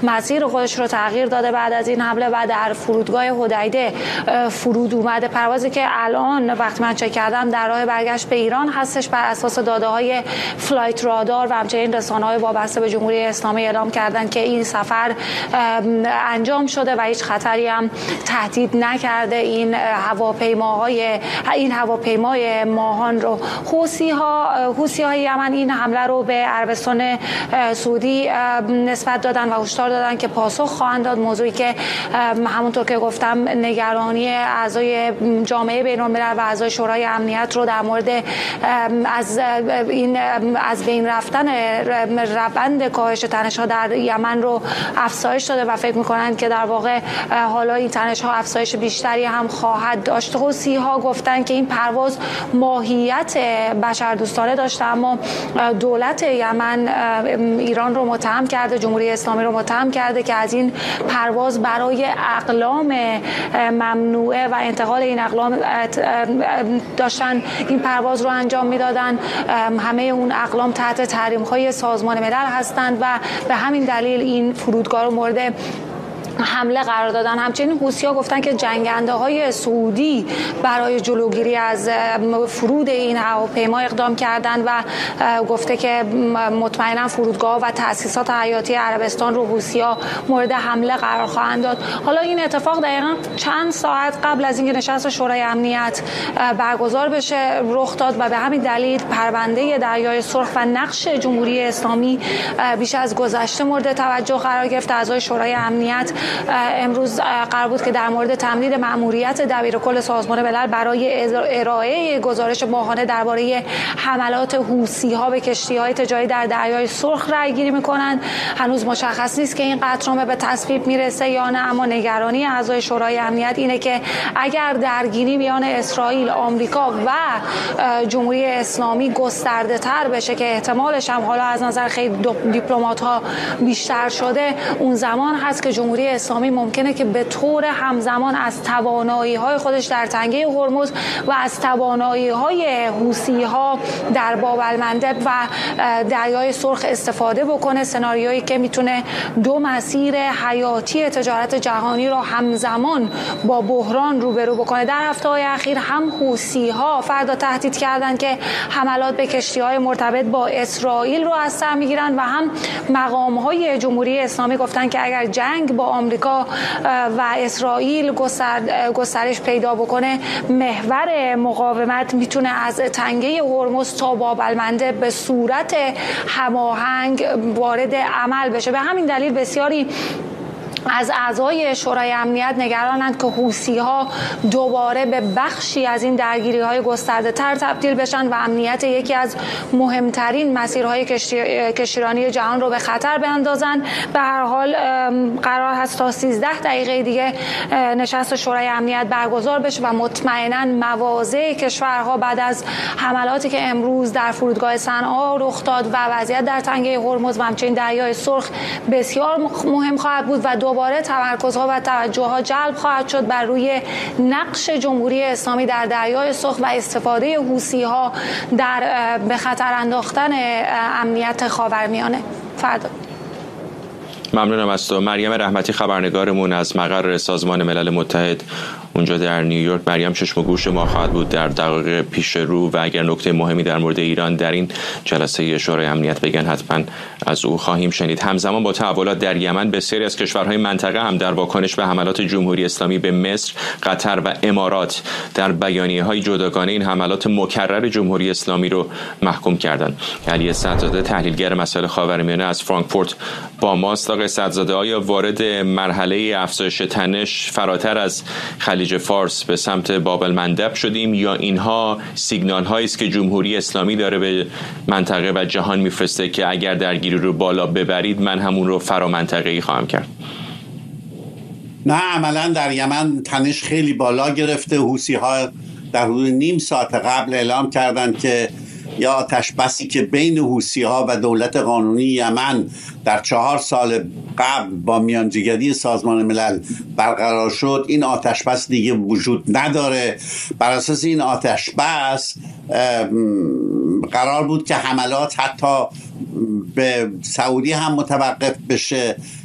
مسیر خودش رو تغییر داده بعد از این حمله و در فرودگاه حدیده فرود اومده. پروازی که الان وقتی من چک کردم در راه برگشت به ایران هستش، بر اساس داده‌های فلایت رادار و همچنین رسانه‌های وابسته به جمهوری اسلامی اعلام کردن که این سفر انجام شده و هیچ خطری هم تهدید نکرده این هواپیمای ماهان رو. حوثی‌های یمن این حمله رو به عربستان سعودی نسبت دادن و هشدار دادن که پاسخ خواهند داد، موضوعی که همونطور که گفتم نگرانی اعضای جامعه بین‌الملل و اعضای شورای امنیت رو در مورد از بین رفتن روند کاهش تنش‌ها در یمن رو افزایش داده و فکر می‌کنند که در واقع حالا این تنش‌ها افزایش بیشتری هم خواهد داشت. حوثی‌ها گفتن که این پرواز ماهیت بشردوستانه داشته، اما دولت یمن ایران رو متهم کرده، جمهوری اسلامی رو متهم کرده که از این پرواز برای اقلام ممنوعه و انتقال این اقلام داشتن این پرواز رو انجام میدادن. همه اون اقلام تحت تحریم‌های سازمان ملل هستند و به همین دلیل این فرودگاه رو مورد حمله قرار دادن. همچنین حوثی‌ها گفتن که جنگنده‌های سعودی برای جلوگیری از فرود این هواپیما اقدام کردند و گفته که مطمئنا فرودگاه و تأسیسات حیاتی عربستان رو حوثی‌ها مورد حمله قرار خواهند داد. حالا این اتفاق دقیقاً چند ساعت قبل از اینکه نشست شورای امنیت برگزار بشه رخ داد و به همین دلیل پرونده دریای سرخ و نقش جمهوری اسلامی بیش از گذشته مورد توجه قرار گرفت. اعضای شورای امنیت امروز قرار بود که در مورد تمدید مأموریت دبیرکل سازمان ملل برای ارائه گزارش ماهانه درباره حملات حوثی‌ها به کشتی‌های تجاری در دریای سرخ رأی گیری می‌کنند. هنوز مشخص نیست که این قطعنامه به تصویب میرسه یا نه، اما نگرانی اعضای شورای امنیت اینه که اگر درگیری میان اسرائیل، آمریکا و جمهوری اسلامی گسترده‌تر بشه که احتمالش هم حالا از نظر خیلی دیپلمات‌ها بیشتر شده، اون زمان هست که جمهوری اسلامی ممکنه که به طور همزمان از توانایی‌های خودش در تنگه هرمز و از توانایی‌های حوثی‌ها در باب المندب و دریای سرخ استفاده بکنه، سناریویی که میتونه دو مسیر حیاتی تجارت جهانی را همزمان با بحران روبرو بکنه. در هفته‌های اخیر هم حوثی‌ها فردا تهدید کردند که حملات به کشتی‌های مرتبط با اسرائیل رو از سر می‌گیرند و هم مقام‌های جمهوری اسلامی گفتن که اگر جنگ با آمریکا و اسرائیل گسترش پیدا بکنه، محور مقاومت میتونه از تنگه هرمز تا باب المندب به صورت هماهنگ وارد عمل بشه. به همین دلیل بسیاری از اعضای شورای امنیت نگرانند که حوثی‌ها دوباره به بخشی از این درگیری‌های گسترده‌تر تبدیل بشن و امنیت یکی از مهمترین مسیرهای کشتیرانی جهان رو به خطر بیندازن. به هر حال قرار هست تا 13 دقیقه دیگه نشست شورای امنیت برگزار بشه و مطمئناً مواضع کشورها بعد از حملاتی که امروز در فرودگاه صنعا رخ داد و وضعیت در تنگه هرمز و همچنین دریای سرخ بسیار مهم خواهد بود و دوباره تمرکزها و توجهها جلب خواهد شد بر روی نقش جمهوری اسلامی در دریای سرخ و استفاده حوثی‌ها در به خطر انداختن امنیت خاورمیانه. فردا ممنونم از تو مریم رحمتی، خبرنگارمون از مقر سازمان ملل متحد اونجا در نیویورک. مریم چشم و گوش ما خواهد بود در دقایق پیش رو و اگر نکته مهمی در مورد ایران در این جلسه شورای امنیت بگن حتما از او خواهیم شنید. همزمان با تحولات در یمن بسیاری از کشورهای منطقه هم در واکنش به حملات جمهوری اسلامی به مصر، قطر و امارات در بیانیه‌های جداگانه این حملات مکرر جمهوری اسلامی رو محکوم کردند. علی سعدزاده تحلیلگر مسائل خاورمیانه از فرانکفورت با ماست. آقای سعدزاده، آیا وارد مرحله افزایش تنش فراتر از خلیج فارس به سمت باب المندب شدیم یا اینها سیگنال هایی است که جمهوری اسلامی داره به منطقه و جهان میفرسته که اگر درگیری رو بالا ببرید من همون رو فرامنطقه‌ای خواهم کرد؟ نه، عملا در یمن تنش خیلی بالا گرفته. حوثی‌ها در حدود نیم ساعت قبل اعلام کردند که یا آتش بسی که بین حوثی‌ها و دولت قانونی یمن در 4 سال قبل با میانجیگری سازمان ملل برقرار شد، این آتش بس دیگه وجود نداره. بر اساس این آتش بس قرار بود که حملات حتی به سعودی هم متوقف بشه